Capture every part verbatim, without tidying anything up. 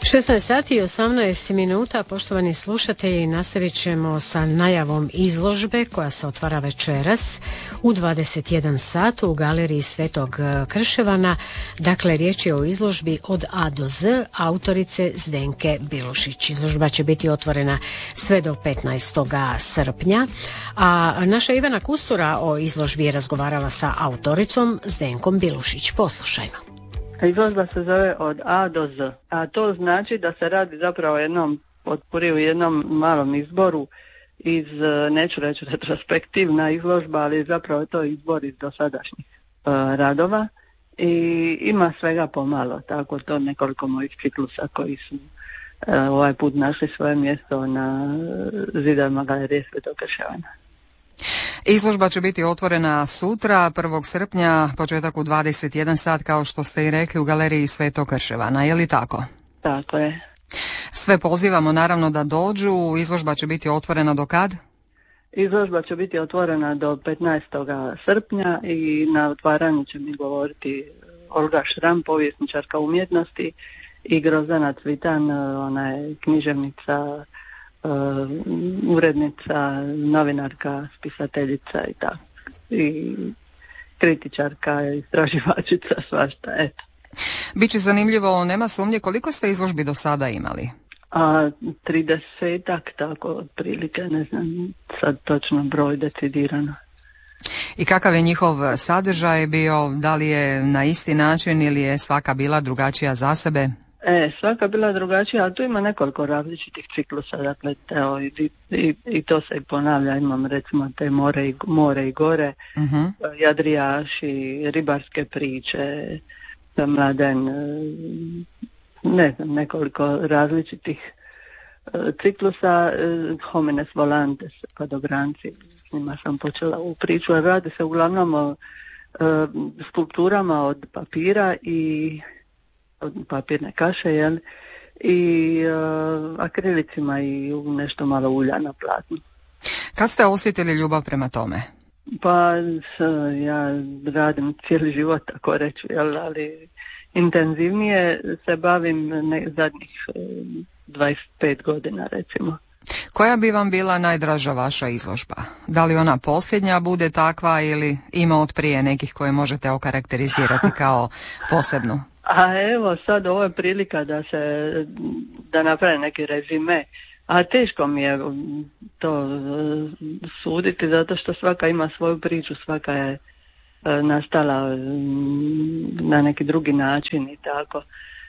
šesnaest sati i osamnaest minuta, poštovani slušatelji, nastavit ćemo sa najavom izložbe koja se otvara večeras u dvadeset jedan sat u galeriji Svetog Krševana. Dakle, riječ je o izložbi Od A do Z autorice Zdenke Bilušić. Izložba će biti otvorena sve do petnaestog srpnja, a naša Ivana Kustura o izložbi je razgovarala sa autoricom Zdenkom Bilušić. Poslušajmo. Izložba se zove Od A do Z, a to znači da se radi zapravo jednom potpuri u jednom malom izboru iz, neću reći retrospektivna izložba, ali zapravo je to izbor iz dosadašnjih uh, radova i ima svega pomalo, tako to nekoliko mojih ciklusa koji su uh, ovaj put našli svoje mjesto na zidovima galerije Svetog Krševana. Izložba će biti otvorena sutra, prvog srpnja, početak u dvadeset jedan sat, kao što ste i rekli, u galeriji Svetog Krševana, je li tako? Tako je. Sve pozivamo naravno da dođu. Izložba će biti otvorena do kad? Izložba će biti otvorena do petnaestog srpnja i na otvaranju će mi govoriti Olga Šram, povjesničarka umjetnosti, i Grozdana Cvitan, ona je književnica, Uh, urednica, novinarka, spisateljica i tako, i kritičarka, istraživačica, svašta, eto. Biće zanimljivo, nema sumnje, koliko ste izložbi do sada imali? A, tridesetak, tako otprilike, ne znam sad točno broj decidirano. I kakav je njihov sadržaj bio, da li je na isti način ili je svaka bila drugačija za sebe? E, svaka bila drugačija, ali tu ima nekoliko različitih ciklusa, dakle, teo, i, i, i to se i ponavlja, imam recimo te more i, more i gore, uh-huh. Jadrijaši, ribarske priče, Mladen, ne znam, nekoliko različitih ciklusa, Homines volantes, padobranci, s njima sam počela u priču, a radi se uglavnom o skulpturama od papira i od papirne kaše, jel? I uh, akrilicima i nešto malo ulja na platnu. Kad ste osjetili ljubav prema tome? Pa s, ja radim cijeli život, tako reći, jel? Ali intenzivnije se bavim ne, zadnjih dvadeset pet godina, recimo. Koja bi vam bila najdraža vaša izložba? Da li ona posljednja bude takva ili ima od prije nekih koje možete okarakterizirati kao posebnu? A evo sad ovo je prilika da se, da napravim neki rezime, a teško mi je to suditi zato što svaka ima svoju priču, svaka je nastala na neki drugi način i tako.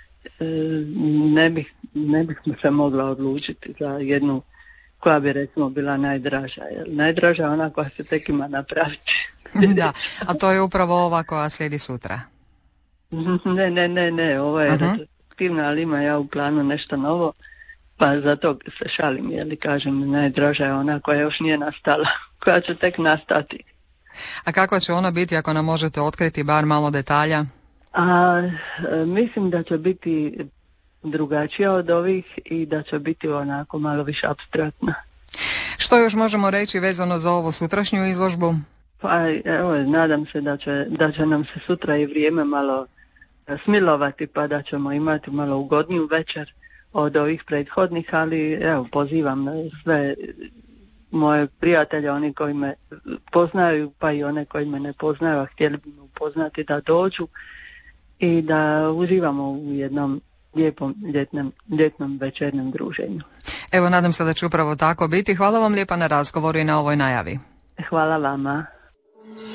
Ne bih, ne bih se mogla odlučiti za jednu koja bi recimo bila najdraža, jer najdraža je ona koja se tek ima napraviti. Da, a to je upravo ova koja slijedi sutra. Ne, ne, ne, ne, ovo je uh-huh. retrospektivna, ali ima ja u planu nešto novo, pa zato se šalim, jer kažem, najdraža je ona koja još nije nastala, koja će tek nastati. A kako će ona biti, ako nam možete otkriti bar malo detalja? A, mislim da će biti drugačija od ovih i da će biti onako malo više apstraktna. Što još možemo reći vezano za ovu sutrašnju izložbu? Pa evo, nadam se da će, da će nam se sutra i vrijeme malo smilovati, pa da ćemo imati malo ugodniju večer od ovih prethodnih, ali evo, pozivam sve moje prijatelje, oni koji me poznaju, pa i one koji me ne poznaju, a htjeli bi me upoznati, da dođu i da uživamo u jednom lijepom ljetnom, ljetnom večernjem druženju. Evo, nadam se da će upravo tako biti. Hvala vam lijepa na razgovoru i na ovoj najavi. Hvala vama.